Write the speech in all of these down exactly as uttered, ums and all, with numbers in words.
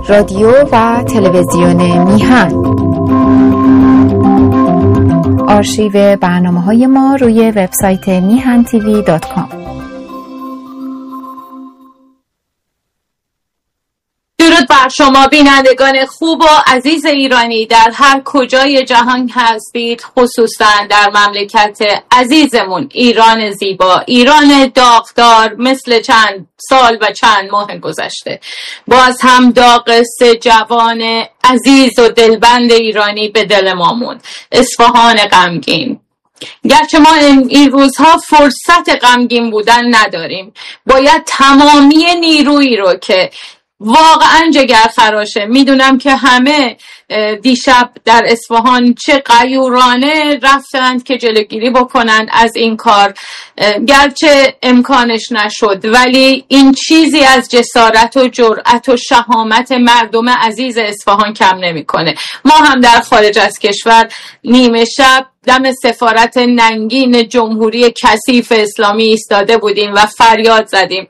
رادیو و تلویزیون میهن. آرشیو برنامه‌های ما روی وبسایت میهن تیوی دات کام. درود بر شما بینندگان خوب و عزیز ایرانی در هر کجای جهان هستید، خصوصا در مملکت عزیزمون ایران زیبا، ایران داغدار مثل چند سال و چند ماه گذشته. باز هم داغ سه جوان عزیز و دلبند ایرانی به دل ما موند. اصفهان غمگین. گرچه ما این روزها فرصت غمگین بودن نداریم، باید تمامی نیرویی رو که واقعا جگرخراشه، میدونم که همه دیشب در اصفهان چه غیورانه رفتند که جلوگیری بکنند از این کار، گرچه امکانش نشد، ولی این چیزی از جسارت و جرأت و شهامت مردم عزیز اصفهان کم نمیکنه. ما هم در خارج از کشور نیمه شب دم سفارت ننگین جمهوری کثیف اسلامی ایستاده بودیم و فریاد زدیم.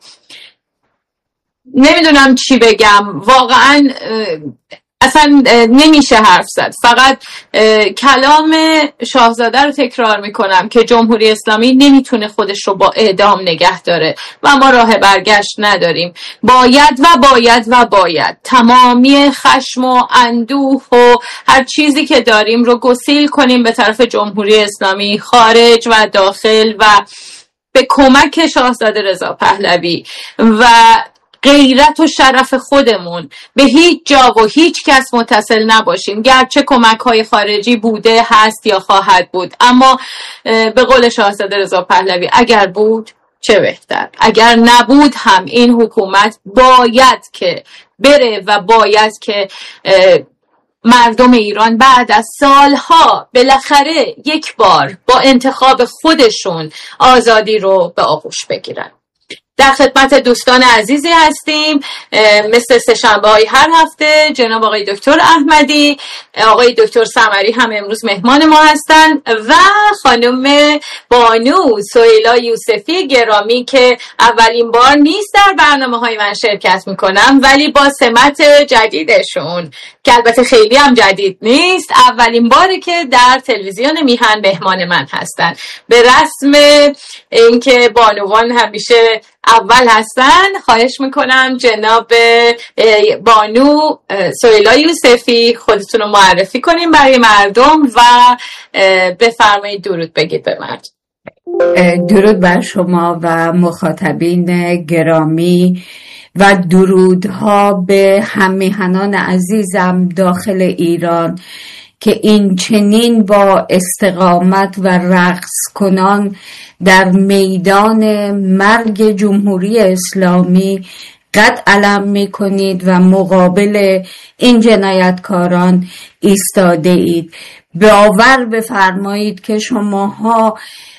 نمیدونم چی بگم، واقعا اصلا نمیشه حرف زد. فقط کلام شاهزاده رو تکرار میکنم که جمهوری اسلامی نمیتونه خودش رو با اعدام نگه داره و ما راه برگشت نداریم. باید و باید و باید تمامی خشم و اندوه و هر چیزی که داریم رو گسیل کنیم به طرف جمهوری اسلامی خارج و داخل و به کمک شاهزاده رضا پهلوی و غیرت و شرف خودمون به هیچ جا و هیچ کس متصل نباشیم، گرچه کمک های خارجی بوده، هست یا خواهد بود، اما به قول شاهزاده رضا پهلوی اگر بود چه بهتر، اگر نبود هم این حکومت باید که بره و باید که مردم ایران بعد از سالها بالاخره یک بار با انتخاب خودشون آزادی رو به آغوش بگیرن. در خدمت دوستان عزیزی هستیم، مثل سه‌شنبه های هر هفته جناب آقای دکتر احمدی، آقای دکتر سمری هم امروز مهمان ما هستند و خانم بانو سهیلا یوسفی گرامی که اولین بار نیست در برنامه های من شرکت میکنم، ولی با سمت جدیدشون که البته خیلی هم جدید نیست، اولین باره که در تلویزیون میهن مهمان من هستن. به رسم اینکه بانوان همیشه اول هستن، خواهش میکنم جناب بانو سهیلا یوسفی خودتون رو معرفی کنیم برای مردم و بفرمایید درود بگید به مردم. درود بر شما و مخاطبین گرامی و درودها به هم‌میهنان عزیزم داخل ایران که این چنین با استقامت و رقص کنان در میدان مرگ جمهوری اسلامی قد علم می کنید و مقابل این جنایتکاران ایستاده اید. باور بفرمایید که شماها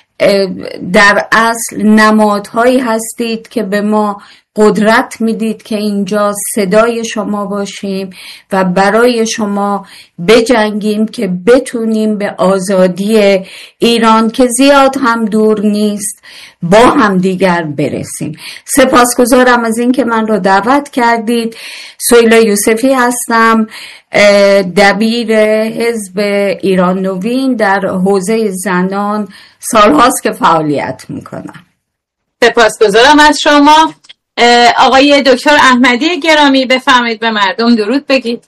در اصل نمادهایی هستید که به ما قدرت میدید که اینجا صدای شما باشیم و برای شما بجنگیم که بتونیم به آزادی ایران که زیاد هم دور نیست با هم دیگر برسیم. سپاسگزارم از این که من رو دعوت کردید. سهیلا یوسفی هستم، دبیر حزب ایران نوین در حوزه زنان، سالهاست که فعالیت میکنم. سپاسگزارم از شما. آقای دکتر احمدی گرامی بفرمایید به مردم درود بگید.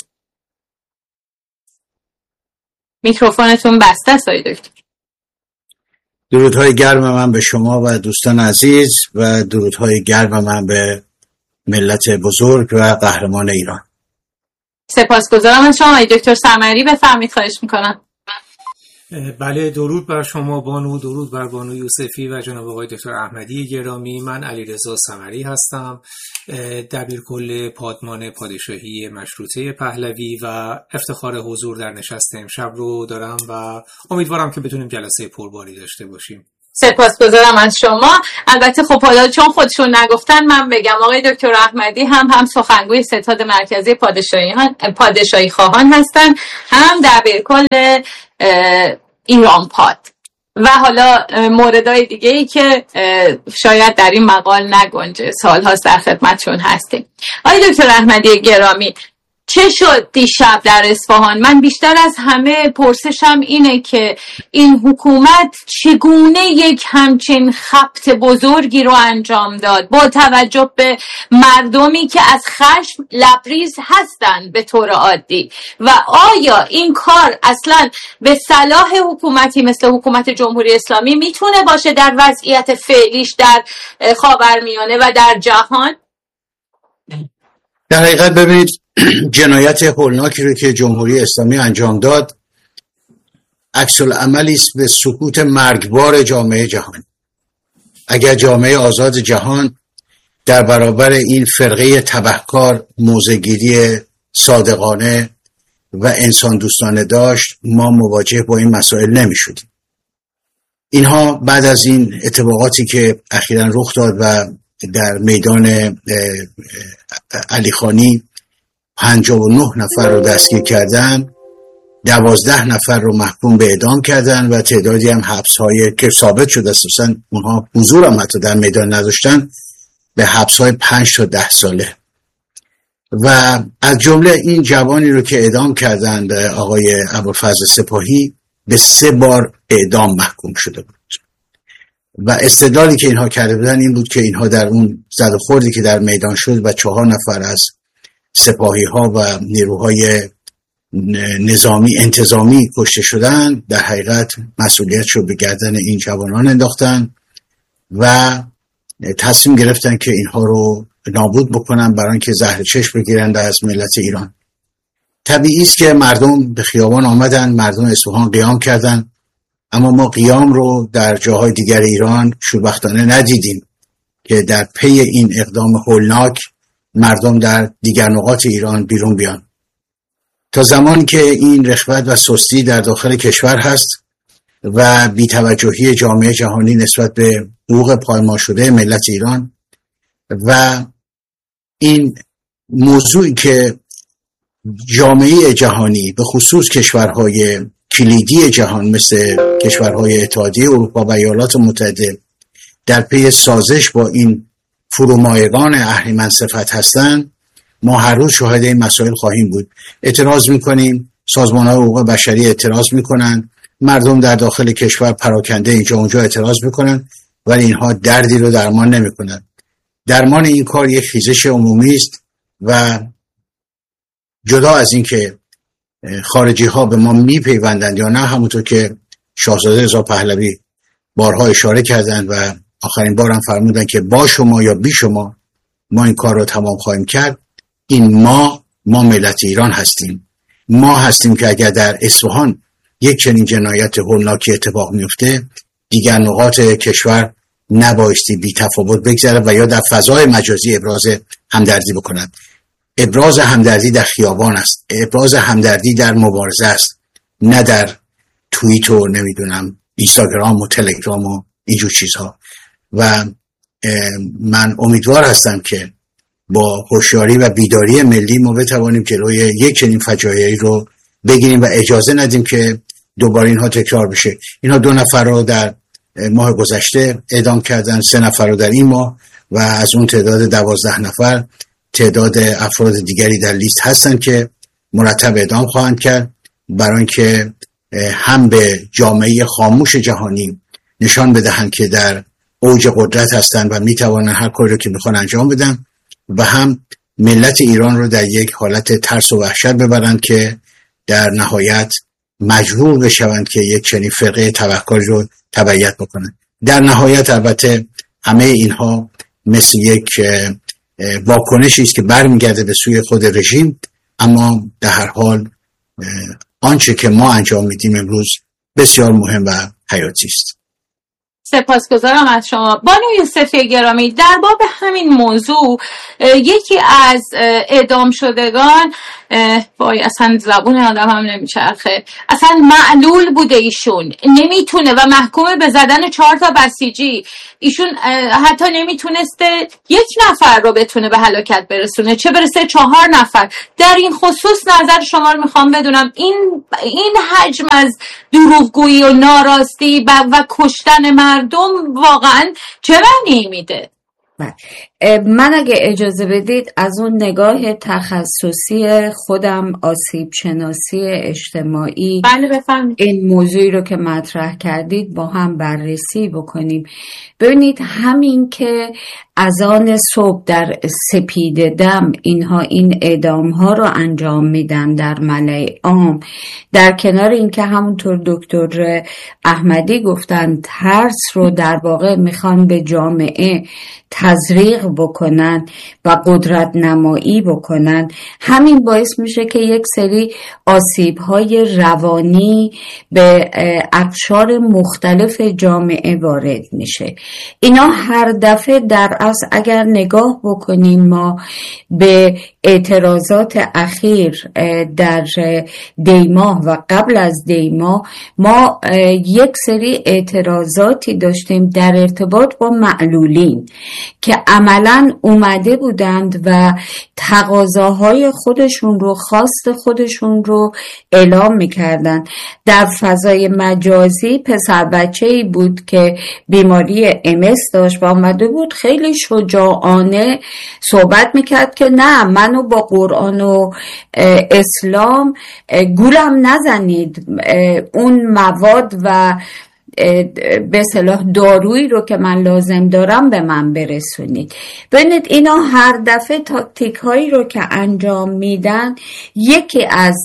میکروفونتون بسته است آقای دکتر. درودهای گرم من به شما و دوستان عزیز و درودهای گرم من به ملت بزرگ و قهرمان ایران. سپاسگزارم از شما. آقای دکتر سمری بفرمایید، خواهش میکنم. بله، درود بر شما بانو، درود بر بانو یوسفی و جناب آقای دکتر احمدی گرامی. من علیرضا سمری هستم، دبیر کل پادمان پادشاهی مشروطه پهلوی و افتخار حضور در نشست امشب رو دارم و امیدوارم که بتونیم جلسه پرباری داشته باشیم. سپاسگزارم از شما. البته خب حالا چون خودشون نگفتن من بگم، آقای دکتر احمدی هم هم سخنگوی ستاد مرکزی پادشاهی پادشاهی خواهان هستن، هم دبیر کل ایران پاد و حالا موردهای دیگه ای که شاید در این مقال نگنجه. سال‌هاست در خدمتشون هستیم. آقای دکتر احمدی گرامی، چه شد دیشب در اصفهان؟ من بیشتر از همه پرسشم اینه که این حکومت چگونه یک همچین خبط بزرگی رو انجام داد با توجه به مردمی که از خشم لبریز هستن به طور عادی، و آیا این کار اصلا به صلاح حکومتی مثل حکومت جمهوری اسلامی میتونه باشه در وضعیت فعلیش در خاورمیانه و در جهان؟ در حقیقت ببینید جنایت هولناکی رو که جمهوری اسلامی انجام داد عکس العملی است به سکوت مرگبار جامعه جهانی. اگر جامعه آزاد جهان در برابر این فرقه تبهکار موضع‌گیری صادقانه و انسان دوستانه داشت، ما مواجه با این مسائل نمی شدیم. اینها بعد از این اتفاقاتی که اخیراً رخ داد و در میدان علیخانی پنجاه و نه نفر رو دستگیر کردن، دوازده نفر رو محکوم به اعدام کردن و تعدادی هم حبس‌های که ثابت شده اساساً اونها حضور هم حتی در میدان نداشتن به حبس‌های پنج تا ده ساله. و از جمله این جوانی رو که اعدام کردند آقای ابوالفضل سپاهی به سه بار اعدام محکوم شده بود و استدلالی که اینها کرده بودن این بود که اینها در اون زد و خوردی که در میدان شد و چهار نفر از سپاهی ها و نیروهای نظامی انتظامی کشته شدن، در حقیقت مسئولیت رو به گردن این جوانان انداختن و تصمیم گرفتن که اینها رو نابود بکنن برای اینکه زهر چشم بگیرن از ملت ایران. طبیعی است که مردم به خیابان آمدن، مردم اصفهان قیام کردن، اما ما قیام رو در جاهای دیگر ایران شوربختانه ندیدیم که در پی این اقدام هولناک مردم در دیگر نقاط ایران بیرون بیان. تا زمانی که این رغبت و سستی در داخل کشور هست و بی‌توجهی جامعه جهانی نسبت به حقوق پایمال شده ملت ایران و این موضوعی که جامعه جهانی به خصوص کشورهای کلیدی جهان مثل کشورهای اتحادیه اروپا و ایالات متحده در پی سازش با این فرومایگان اهریمن صفت هستند، ما هر روز شاهد این مسائل خواهیم بود. اعتراض میکنیم، سازمان‌های حقوق بشری اعتراض میکنن، مردم در داخل کشور پراکنده اینجا اونجا اعتراض میکنن، ولی اینها دردی رو درمان نمیکنن. درمان این کار یک خیزش عمومی است و جدا از این که خارجی ها به ما میپیوندند یا نه، همونطور که شاهزاده رضا پهلوی بارها اشاره کردند و آخرین بار هم فرمودن که با شما یا بی شما ما این کار رو تمام خواهیم کرد، این ما ما ملت ایران هستیم. ما هستیم که اگر در اصفهان یک چنین جنایت هولناکی اتفاق میفته، دیگر نقاط کشور نبایستی بی تفاوت بگذره و یا در فضای مجازی ابراز همدردی بکنند. ابراز همدردی در خیابان است، ابراز همدردی در مبارزه است، نه در توییت و نمیدونم اینستاگرام و تلگرام و اینجور چیزها. و من امیدوار هستم که با هوشیاری و بیداری ملی ما بتوانیم جلوی یک چنین فجایعی رو بگیریم و اجازه ندیم که دوباره اینها تکرار بشه. اینها دو نفر رو در ماه گذشته اعدام کردن، سه نفر رو در این ماه و از اون تعداد دوازده نفر تعداد افراد دیگری در لیست هستن که مرتب اعدام خواهند کرد، برای اینکه هم به جامعه خاموش جهانی نشان بدهند که در اوج قدرت هستند و میتوانند هر کاری رو که میخوان انجام بدن، و هم ملت ایران رو در یک حالت ترس و وحشت ببرند که در نهایت مجبور بشوند که یک چنین فرقه تبهکاری رو تبعیت بکنند. در نهایت البته همه اینها مثل یک واکنشی است که برمیگرده به سوی خود رژیم، اما در هر حال آنچه که ما انجام میدیم امروز بسیار مهم و حیاتی است. سپاسگزارم از شما. بانو یوسفی گرامی، در باب همین موضوع یکی از اعدام شدگان، وای اصلا زبون آدم هم نمیچرخه، اصلا معلول بوده ایشون، نمیتونه و محکوم به زدن چهار تا بسیجی. ایشون حتی نمیتونسته یک نفر رو بتونه به هلاکت برسونه، چه برسه چهار نفر. در این خصوص نظر شما رو میخوام بدونم. این این حجم از دروغگویی و ناراستی و, و کشتن مردم واقعا چه معنی میده؟ من اگه اجازه بدید از اون نگاه تخصصی خودم، آسیب شناسی اجتماعی، بله بفرمایید، این موضوعی رو که مطرح کردید با هم بررسی بکنیم. ببینید همین که اذان صبح در سپیده دم اینها این اعدام ها رو انجام میدن در ملأ عام، در کنار اینکه همونطور دکتر احمدی گفتن ترس رو در واقع میخوان به جامعه تزریق بکنن و قدرت نمایی بکنن، همین باعث میشه که یک سری آسیب های روانی به اقشار مختلف جامعه وارد میشه. اینا هر دفعه در اصل اگر نگاه بکنیم ما به اعتراضات اخیر در دیماه و قبل از دیماه، ما یک سری اعتراضاتی داشتیم در ارتباط با معلولین که عملاً اومده بودند و تقاضاهای خودشون رو، خواست خودشون رو اعلام میکردن. در فضای مجازی پسر بچه‌ای بود که بیماری ام اس داشت و اومده بود خیلی شجاعانه صحبت میکرد که نه، منو با قرآن و اسلام گولم نزنید، اون مواد و به اصطلاح دارویی رو که من لازم دارم به من برسونید. ببینید اینا هر دفعه تاکتیک هایی رو که انجام میدن، یکی از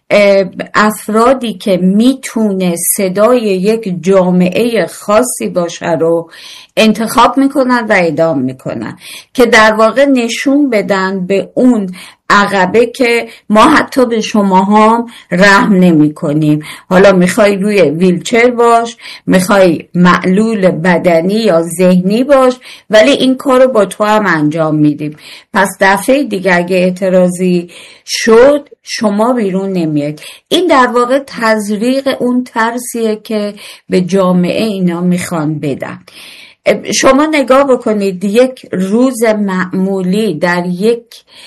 افرادی که میتونه صدای یک جامعه خاصی باشه رو انتخاب میکنن و اعدام میکنن که در واقع نشون بدن به اون عقبه که ما حتی به شما هم رحم نمی کنیم. حالا میخوای روی ویلچر باش، میخوای معلول بدنی یا ذهنی باش، ولی این کار رو با تو هم انجام میدیم. پس دفعه دیگه اگه اعتراضی شد شما بیرون نمیاد. این در واقع تزریق اون ترسیه که به جامعه اینا میخوان بدن. شما نگاه بکنید، یک روز معمولی در یک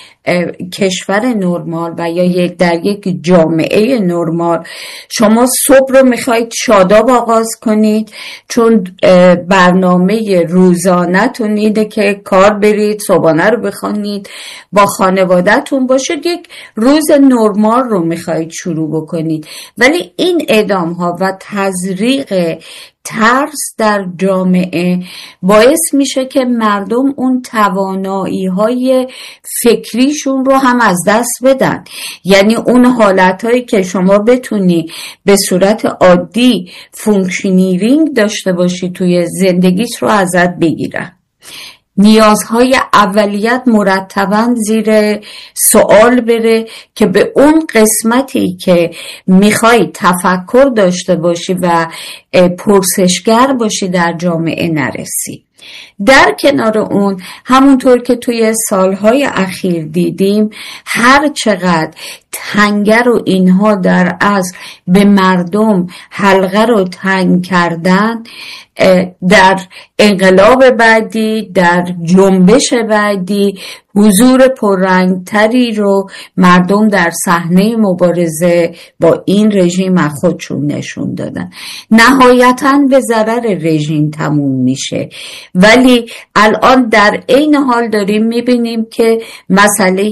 کشور نرمال و یا یک در یک جامعه نرمال، شما صبح رو میخواید شاداب آغاز کنید چون برنامه روزانه‌تون اینه که کار برید، صبحانه رو بخونید، با خانواده‌تون باشید، یک روز نرمال رو میخواید شروع بکنید. ولی این اعدام ها و تزریق ترس در جامعه باعث میشه که مردم اون توانایی های فکریشون رو هم از دست بدن. یعنی اون حالتهایی که شما بتونی به صورت عادی فونکشنیرینگ داشته باشی توی زندگیت رو ازت بگیرن. نیازهای اولیت مرتباً زیر سوال بره که به اون قسمتی که میخوای تفکر داشته باشی و پرسشگر باشی در جامعه نرسی. در کنار اون، همونطور که توی سالهای اخیر دیدیم، هر چقدر تنگه و اینها در اصل به مردم حلقه رو تنگ کردن، در انقلاب بعدی، در جنبش بعدی حضور پررنگتری رو مردم در صحنه مبارزه با این رژیم از خودشون نشون دادن. نهایتاً به ضرر رژیم تموم میشه، ولی الان در عین حال داریم میبینیم که مسئله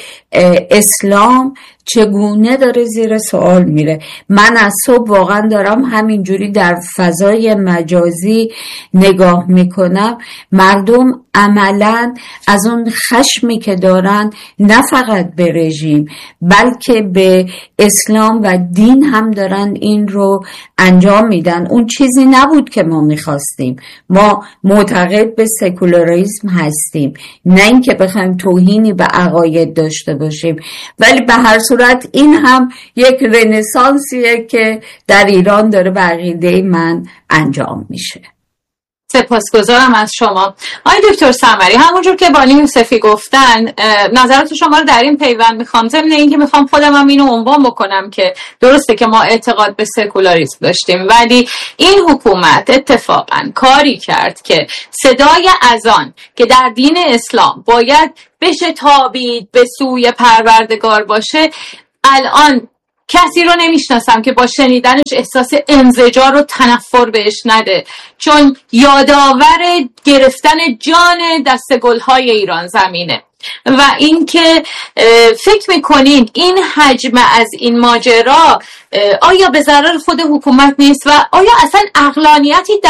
اسلام چگونه داره زیر سوال میره. من از صبح واقعا دارم همینجوری در فضای مجازی نگاه میکنم، مردم عملا از اون خشمی که دارن نه فقط به رژیم بلکه به اسلام و دین هم دارن این رو انجام میدن. اون چیزی نبود که ما میخواستیم. ما معتقد به سکولاریسم هستیم، نه اینکه بخوایم توهینی به عقاید داشته باشیم، ولی به هر صورت این هم یک رنسانسیه که در ایران داره به عقیده من انجام میشه. سپاسگزارم از شما. آقای دکتر سمری، همونجور که بانی یوسفی گفتن، نظرات شما رو در این پیوند میخوام، ضمن اینکه میخوام خودم هم اینو عنوان بکنم که درسته که ما اعتقاد به سکولاریسم داشتیم، ولی این حکومت اتفاقا کاری کرد که صدای اذان که در دین اسلام باید بشه تابید به سوی پروردگار باشه، الان کسی رو نمیشناسم که با شنیدنش احساس انزجار و تنفر بهش نده، چون یادآور گرفتن جان دست گل‌های ایران زمینه. و اینکه فکر میکنین این حجم از این ماجرا آیا به ضرر خود حکومت نیست و آیا اصلا عقلانیتی